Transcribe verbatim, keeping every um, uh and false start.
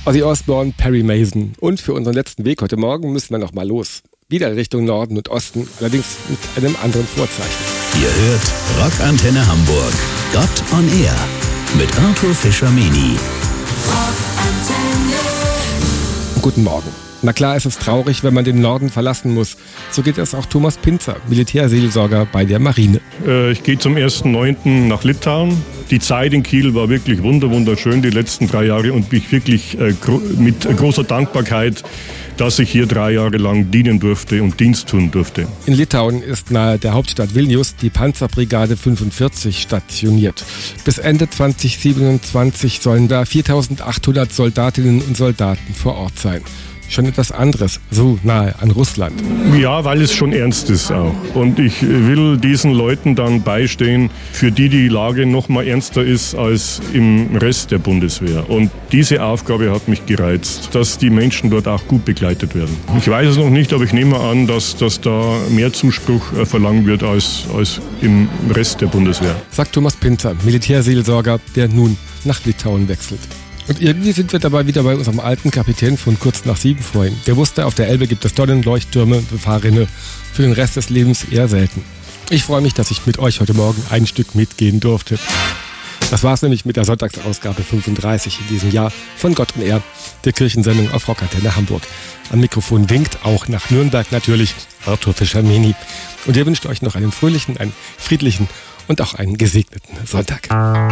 Ozzy Osbourne, Perry Mason. Und für unseren letzten Weg heute Morgen müssen wir noch mal los. Wieder Richtung Norden und Osten, allerdings mit einem anderen Vorzeichen. Ihr hört Rockantenne Hamburg. Gott on Air mit Arthur Fischer-Meni. Guten Morgen. Na klar, es ist traurig, wenn man den Norden verlassen muss. So geht es auch Thomas Pinzer, Militärseelsorger bei der Marine. Äh, ich gehe zum ersten neunten nach Litauen. Die Zeit in Kiel war wirklich wunderschön, die letzten drei Jahre. Und ich wirklich äh, gro- mit großer Dankbarkeit, dass ich hier drei Jahre lang dienen durfte und Dienst tun durfte. In Litauen ist nahe der Hauptstadt Vilnius die Panzerbrigade fünfundvierzig stationiert. Bis Ende zwanzig siebenundzwanzig sollen da viertausendachthundert Soldatinnen und Soldaten vor Ort sein. Schon etwas anderes, so nahe an Russland. Ja, weil es schon ernst ist auch. Und ich will diesen Leuten dann beistehen, für die die Lage noch mal ernster ist als im Rest der Bundeswehr. Und diese Aufgabe hat mich gereizt, dass die Menschen dort auch gut begleitet werden. Ich weiß es noch nicht, aber ich nehme an, dass, dass da mehr Zuspruch verlangt wird als, als im Rest der Bundeswehr. Sagt Thomas Pinzer, Militärseelsorger, der nun nach Litauen wechselt. Und irgendwie sind wir dabei wieder bei unserem alten Kapitän von kurz nach sieben vorhin. Der wusste, auf der Elbe gibt es Tonnen, Leuchttürme, Fahrrinne. Für den Rest des Lebens eher selten. Ich freue mich, dass ich mit euch heute Morgen ein Stück mitgehen durfte. Das war's nämlich mit der Sonntagsausgabe fünfunddreißig in diesem Jahr von Gott on Air, der Kirchensendung auf Rockantenne Hamburg. Am Mikrofon winkt auch nach Nürnberg natürlich Arthur Fischer-Meni. Und ihr wünscht euch noch einen fröhlichen, einen friedlichen und auch einen gesegneten Sonntag.